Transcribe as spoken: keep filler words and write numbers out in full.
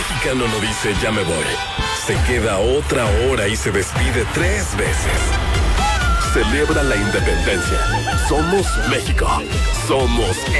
mexicano no dice ya me voy. Se queda otra hora y se despide tres veces. Celebra la independencia. Somos México. Somos